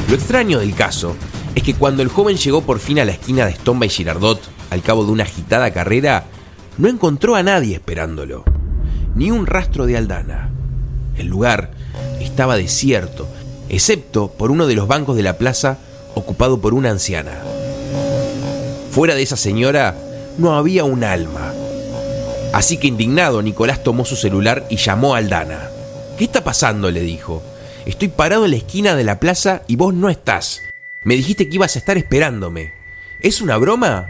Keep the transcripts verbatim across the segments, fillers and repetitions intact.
Lo extraño del caso es que cuando el joven llegó por fin a la esquina de Stomba y Girardot, al cabo de una agitada carrera, no encontró a nadie esperándolo, ni un rastro de Aldana. El lugar estaba desierto, excepto por uno de los bancos de la plaza ocupado por una anciana. Fuera de esa señora no había un alma. Así que indignado, Nicolás tomó su celular y llamó a Aldana. «¿Qué está pasando?», le dijo. «Estoy parado en la esquina de la plaza y vos no estás. Me dijiste que ibas a estar esperándome. ¿Es una broma?».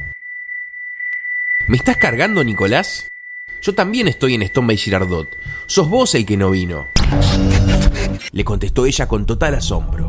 «¿Me estás cargando, Nicolás? Yo también estoy en Stomba y Girardot. Sos vos el que no vino», le contestó ella con total asombro.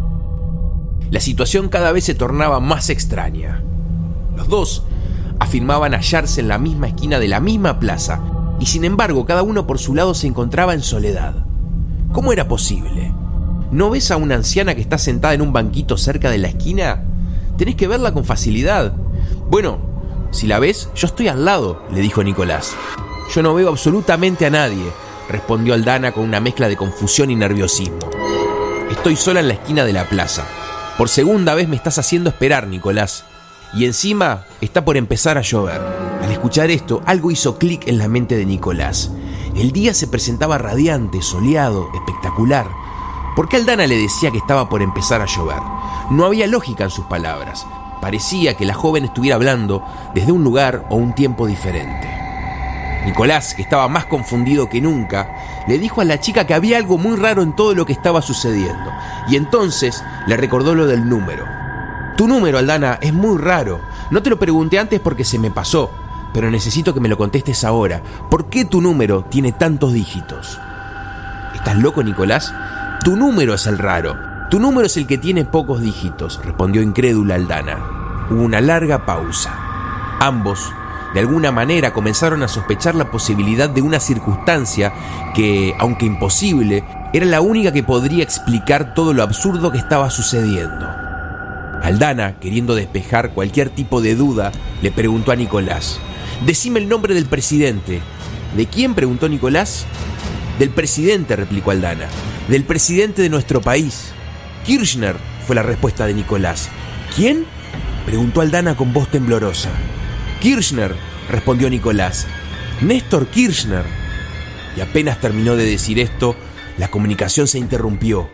La situación cada vez se tornaba más extraña. Los dos afirmaban hallarse en la misma esquina de la misma plaza y sin embargo cada uno por su lado se encontraba en soledad. ¿Cómo era posible? ¿No ves a una anciana que está sentada en un banquito cerca de la esquina? Tenés que verla con facilidad. «Bueno, si la ves, yo estoy al lado», le dijo Nicolás. «Yo no veo absolutamente a nadie», respondió Aldana con una mezcla de confusión y nerviosismo. «Estoy sola en la esquina de la plaza. Por segunda vez me estás haciendo esperar, Nicolás. Y encima está por empezar a llover». Al escuchar esto, algo hizo clic en la mente de Nicolás. El día se presentaba radiante, soleado, espectacular. ¿Por qué Aldana le decía que estaba por empezar a llover? No había lógica en sus palabras. Parecía que la joven estuviera hablando desde un lugar o un tiempo diferente. Nicolás, que estaba más confundido que nunca, le dijo a la chica que había algo muy raro en todo lo que estaba sucediendo, y entonces le recordó lo del número. «Tu número, Aldana, es muy raro. No te lo pregunté antes porque se me pasó, pero necesito que me lo contestes ahora. ¿Por qué tu número tiene tantos dígitos?». «¿Estás loco, Nicolás? Tu número es el raro. Tu número es el que tiene pocos dígitos», respondió incrédula Aldana. Hubo una larga pausa. Ambos, de alguna manera, comenzaron a sospechar la posibilidad de una circunstancia que, aunque imposible, era la única que podría explicar todo lo absurdo que estaba sucediendo. Aldana, queriendo despejar cualquier tipo de duda, le preguntó a Nicolás: «Decime el nombre del presidente». «¿De quién?», preguntó Nicolás. «Del presidente», replicó Aldana. «Del presidente de nuestro país». «Kirchner», fue la respuesta de Nicolás. «¿Quién?», preguntó Aldana con voz temblorosa. «Kirchner», respondió Nicolás. «Néstor Kirchner». Y apenas terminó de decir esto, la comunicación se interrumpió.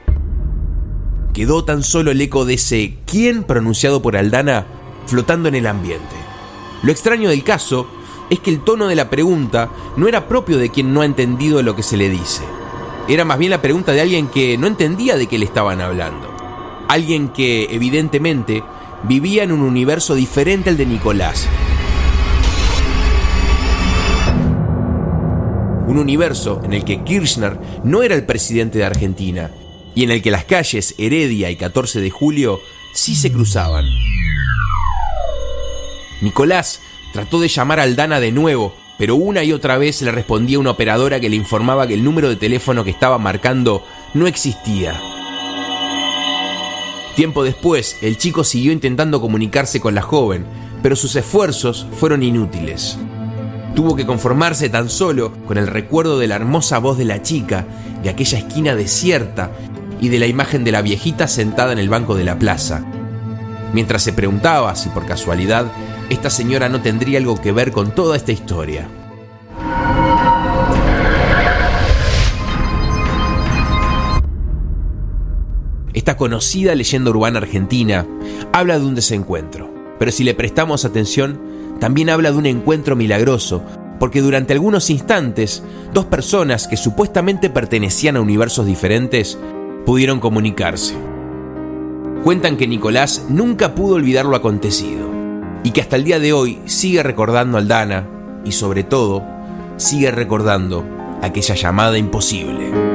Quedó tan solo el eco de ese «¿quién?», pronunciado por Aldana, flotando en el ambiente. Lo extraño del caso es que el tono de la pregunta no era propio de quien no ha entendido lo que se le dice. Era más bien la pregunta de alguien que no entendía de qué le estaban hablando. Alguien que, evidentemente, vivía en un universo diferente al de Nicolás. Un universo en el que Kirchner no era el presidente de Argentina y en el que las calles Heredia y catorce de julio sí se cruzaban. Nicolás trató de llamar a Aldana de nuevo, pero una y otra vez le respondía una operadora que le informaba que el número de teléfono que estaba marcando no existía. Tiempo después, el chico siguió intentando comunicarse con la joven, pero sus esfuerzos fueron inútiles. Tuvo que conformarse tan solo con el recuerdo de la hermosa voz de la chica, de aquella esquina desierta y de la imagen de la viejita sentada en el banco de la plaza, mientras se preguntaba si por casualidad esta señora no tendría algo que ver con toda esta historia. Esta conocida leyenda urbana argentina habla de un desencuentro, pero si le prestamos atención, también habla de un encuentro milagroso, porque durante algunos instantes, dos personas que supuestamente pertenecían a universos diferentes pudieron comunicarse. Cuentan que Nicolás nunca pudo olvidar lo acontecido, y que hasta el día de hoy sigue recordando a Aldana, y sobre todo, sigue recordando aquella llamada imposible.